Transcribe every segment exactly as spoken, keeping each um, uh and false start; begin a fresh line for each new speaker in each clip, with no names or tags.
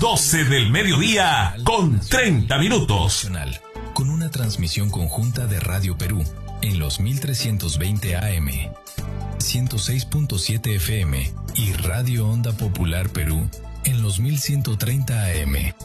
doce del mediodía con treinta minutos.
Con una transmisión conjunta de Radio Perú en los mil trescientos veinte A M, ciento seis punto siete F M y Radio Onda Popular Perú en los mil ciento treinta A M.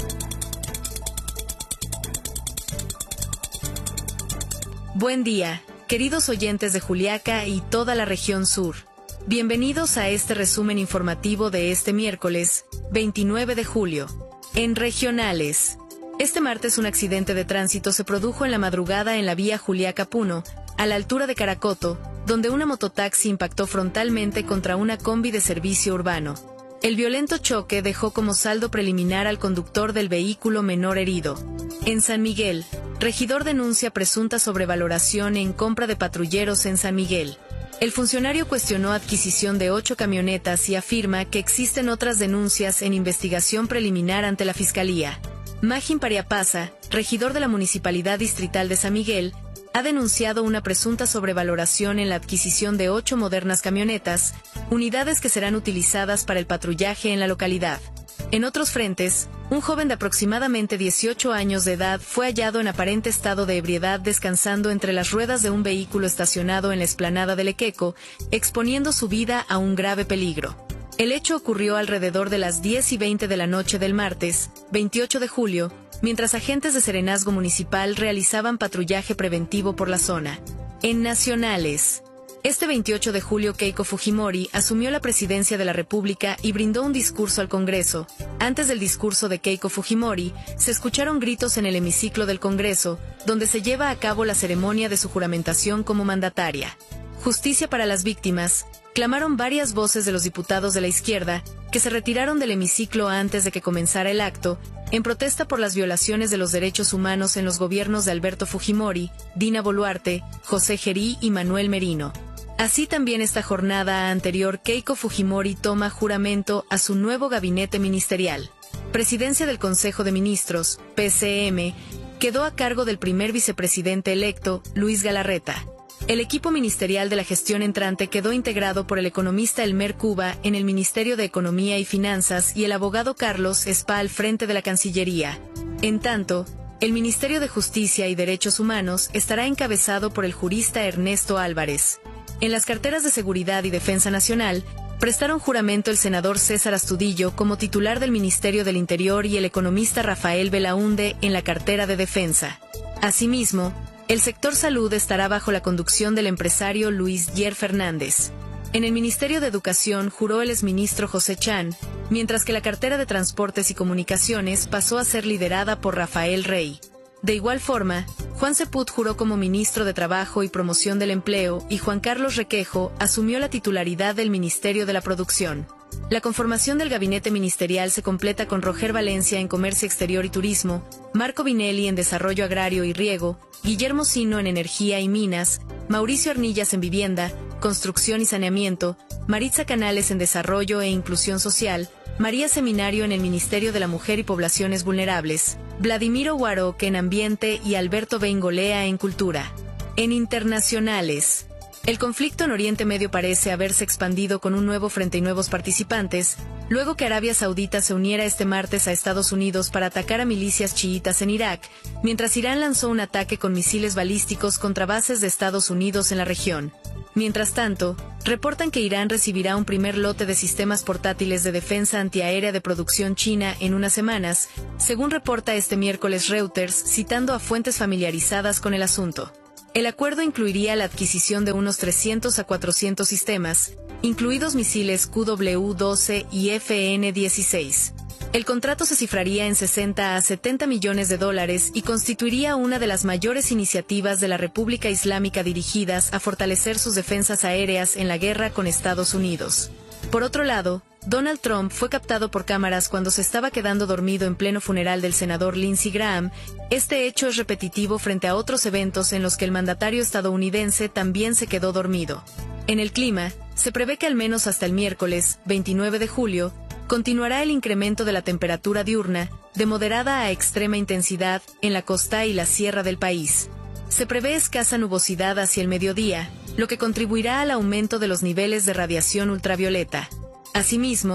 Buen día, queridos oyentes de Juliaca y toda la región sur. Bienvenidos a este resumen informativo de este miércoles, veintinueve de julio. En regionales, este martes un accidente de tránsito se produjo en la madrugada en la vía Juliaca-Puno, a la altura de Caracoto, donde una mototaxi impactó frontalmente contra una combi de servicio urbano. El violento choque dejó como saldo preliminar al conductor del vehículo menor herido. En San Miguel, regidor denuncia presunta sobrevaloración en compra de patrulleros en San Miguel. El funcionario cuestionó adquisición de ocho camionetas y afirma que existen otras denuncias en investigación preliminar ante la Fiscalía. Magín Pariapasa, regidor de la Municipalidad Distrital de San Miguel, ha denunciado una presunta sobrevaloración en la adquisición de ocho modernas camionetas, unidades que serán utilizadas para el patrullaje en la localidad. En otros frentes, un joven de aproximadamente dieciocho años de edad fue hallado en aparente estado de ebriedad descansando entre las ruedas de un vehículo estacionado en la explanada de Lequeco, exponiendo su vida a un grave peligro. El hecho ocurrió alrededor de las diez y veinte de la noche del martes, veintiocho de julio, mientras agentes de Serenazgo Municipal realizaban patrullaje preventivo por la zona. En nacionales, este veintiocho de julio Keiko Fujimori asumió la presidencia de la República y brindó un discurso al Congreso. Antes del discurso de Keiko Fujimori, se escucharon gritos en el hemiciclo del Congreso, donde se lleva a cabo la ceremonia de su juramentación como mandataria. Justicia para las víctimas, clamaron varias voces de los diputados de la izquierda, que se retiraron del hemiciclo antes de que comenzara el acto, en protesta por las violaciones de los derechos humanos en los gobiernos de Alberto Fujimori, Dina Boluarte, José Gerí y Manuel Merino. Así también esta jornada anterior Keiko Fujimori toma juramento a su nuevo gabinete ministerial. Presidencia del Consejo de Ministros, P C M, quedó a cargo del primer vicepresidente electo, Luis Galarreta. El equipo ministerial de la gestión entrante quedó integrado por el economista Elmer Cuba en el Ministerio de Economía y Finanzas y el abogado Carlos Espa al frente de la Cancillería. En tanto, el Ministerio de Justicia y Derechos Humanos estará encabezado por el jurista Ernesto Álvarez. En las carteras de Seguridad y Defensa Nacional, prestaron juramento el senador César Astudillo como titular del Ministerio del Interior y el economista Rafael Belaúnde en la cartera de Defensa. Asimismo, el sector salud estará bajo la conducción del empresario Luis Yer Fernández. En el Ministerio de Educación juró el exministro José Chan, mientras que la cartera de Transportes y Comunicaciones pasó a ser liderada por Rafael Rey. De igual forma, Juan Ceput juró como ministro de Trabajo y Promoción del Empleo y Juan Carlos Requejo asumió la titularidad del Ministerio de la Producción. La conformación del gabinete ministerial se completa con Roger Valencia en Comercio Exterior y Turismo, Marco Vinelli en Desarrollo Agrario y Riego, Guillermo Sino en Energía y Minas, Mauricio Arnillas en Vivienda, Construcción y Saneamiento, Maritza Canales en Desarrollo e Inclusión Social, María Seminario en el Ministerio de la Mujer y Poblaciones Vulnerables, Vladimiro Guaroque en Ambiente y Alberto Beingolea en Cultura. En internacionales, el conflicto en Oriente Medio parece haberse expandido con un nuevo frente y nuevos participantes, luego que Arabia Saudita se uniera este martes a Estados Unidos para atacar a milicias chiitas en Irak, mientras Irán lanzó un ataque con misiles balísticos contra bases de Estados Unidos en la región. Mientras tanto, reportan que Irán recibirá un primer lote de sistemas portátiles de defensa antiaérea de producción china en unas semanas, según reporta este miércoles Reuters, citando a fuentes familiarizadas con el asunto. El acuerdo incluiría la adquisición de unos trescientos a cuatrocientos sistemas, incluidos misiles Q W doce y F N dieciséis. El contrato se cifraría en sesenta a setenta millones de dólares y constituiría una de las mayores iniciativas de la República Islámica dirigidas a fortalecer sus defensas aéreas en la guerra con Estados Unidos. Por otro lado, Donald Trump fue captado por cámaras cuando se estaba quedando dormido en pleno funeral del senador Lindsey Graham. Este hecho es repetitivo frente a otros eventos en los que el mandatario estadounidense también se quedó dormido. En el clima, se prevé que al menos hasta el miércoles, veintinueve de julio, continuará el incremento de la temperatura diurna, de moderada a extrema intensidad, en la costa y la sierra del país. Se prevé escasa nubosidad hacia el mediodía, lo que contribuirá al aumento de los niveles de radiación ultravioleta. Asimismo,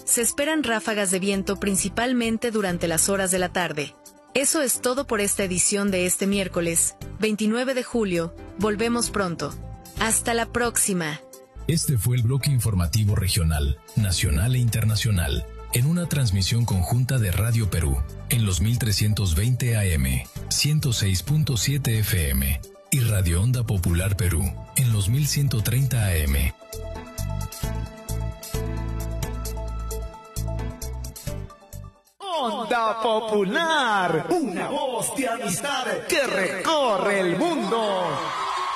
Se esperan ráfagas de viento principalmente durante las horas de la tarde. Eso es todo por esta edición de este miércoles, veintinueve de julio. Volvemos pronto. Hasta la próxima.
Este fue el bloque informativo regional, nacional e internacional, en una transmisión conjunta de Radio Perú, en los mil trescientos veinte A M, ciento seis punto siete F M, y Radio Onda Popular Perú, en los mil ciento treinta A M.
Onda Popular, una voz de amistad que recorre el mundo.